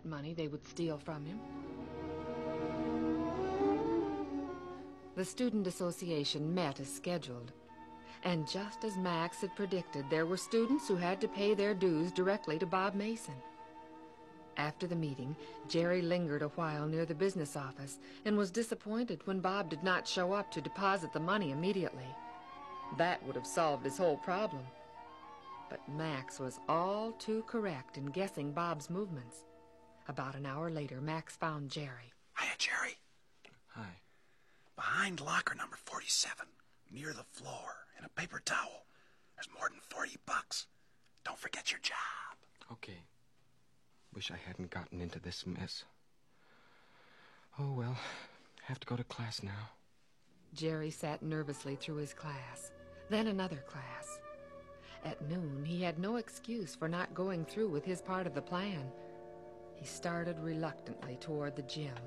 money they would steal from him. The Student Association met as scheduled. And just as Max had predicted, there were students who had to pay their dues directly to Bob Mason. After the meeting, Jerry lingered a while near the business office and was disappointed when Bob did not show up to deposit the money immediately. That would have solved his whole problem. But Max was all too correct in guessing Bob's movements. About an hour later, Max found Jerry. Hiya, Jerry. Hi. Behind locker number 47, near the floor, in a paper towel. There's more than $40. Don't forget your job. Okay. Wish I hadn't gotten into this mess. Oh, well, have to go to class now. Jerry sat nervously through his class, then another class. At noon, he had no excuse for not going through with his part of the plan. He started reluctantly toward the gym.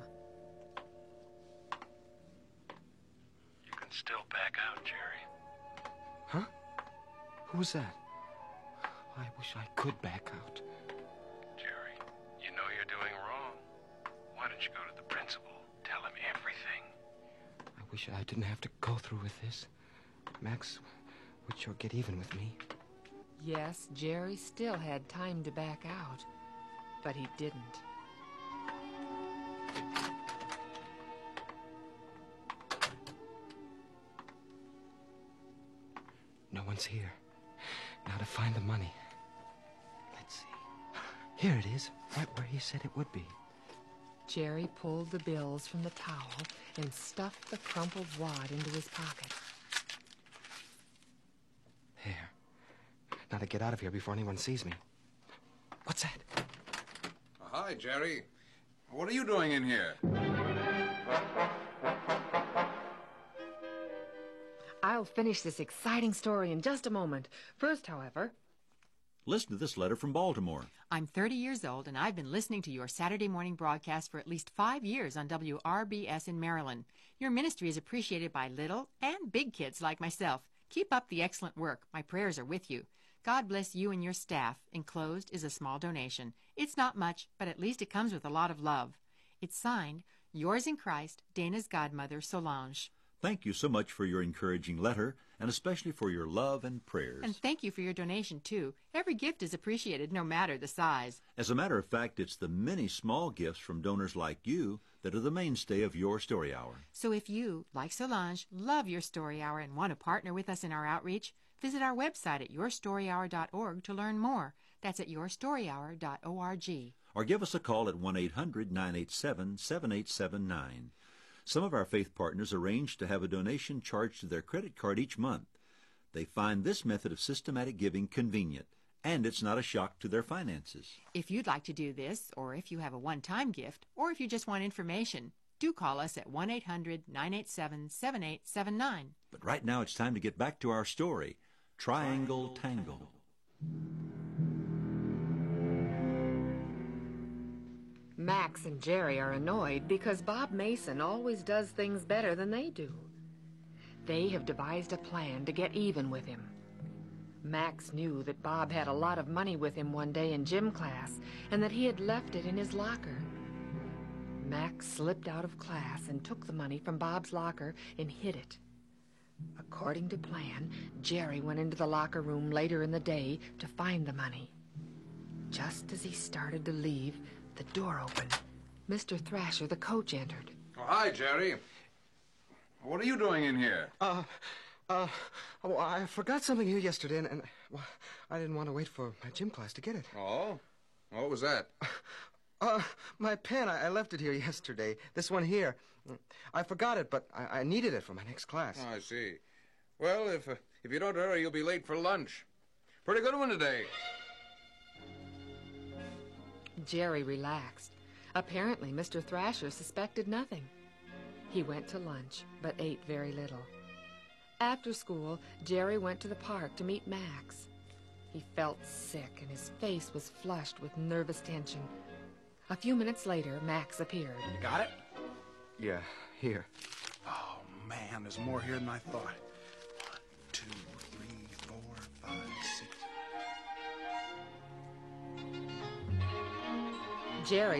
You can still back out, Jerry. Huh? Who was that? I wish I could back out. Jerry, you know you're doing wrong. Why don't you go to the principal? Tell him everything. I wish I didn't have to go through with this. Max would sure get even with me. Yes, Jerry still had time to back out, but he didn't. No one's here. Now to find the money. Let's see. Here it is, right where he said it would be. Jerry pulled the bills from the towel and stuffed the crumpled wad into his pocket. There. Now to get out of here before anyone sees me. What's that? Hi, Jerry. What are you doing in here? I'll finish this exciting story in just a moment. First, however... Listen to this letter from Baltimore. I'm 30 years old, and I've been listening to your Saturday morning broadcast for at least 5 years on WRBS in Maryland. Your ministry is appreciated by little and big kids like myself. Keep up the excellent work. My prayers are with you. God bless you and your staff. Enclosed is a small donation. It's not much, but at least it comes with a lot of love. It's signed, Yours in Christ, Dana's godmother, Solange. Thank you so much for your encouraging letter, and especially for your love and prayers. And thank you for your donation, too. Every gift is appreciated, no matter the size. As a matter of fact, it's the many small gifts from donors like you that are the mainstay of Your Story Hour. So if you, like Solange, love Your Story Hour and want to partner with us in our outreach, visit our website at yourstoryhour.org to learn more. That's at yourstoryhour.org. Or give us a call at 1-800-987-7879. Some of our faith partners arrange to have a donation charged to their credit card each month. They find this method of systematic giving convenient, and it's not a shock to their finances. If you'd like to do this, or if you have a one-time gift, or if you just want information, do call us at 1-800-987-7879. But right now it's time to get back to our story, Triangle Tangle. Max and Jerry are annoyed because Bob Mason always does things better than they do. They have devised a plan to get even with him. Max knew that Bob had a lot of money with him one day in gym class and that he had left it in his locker. Max slipped out of class and took the money from Bob's locker and hid it. According to plan, Jerry went into the locker room later in the day to find the money. Just as he started to leave, the door opened. Mr. Thrasher, the coach, entered. Oh, hi, Jerry. What are you doing in here? I forgot something here yesterday, and well, I didn't want to wait for my gym class to get it. Oh? What was that? My pen. I left it here yesterday. This one here. I forgot it, but I needed it for my next class. Oh, I see. Well, if you don't hurry, you'll be late for lunch. Pretty good one today. Jerry relaxed. Apparently, Mr. Thrasher suspected nothing. He went to lunch, but ate very little. After school, Jerry went to the park to meet Max. He felt sick, and his face was flushed with nervous tension. A few minutes later, Max appeared. You got it? Yeah, here. Oh, man, there's more here than I thought. 1, 2, 3, 4, 5, 6. Jerry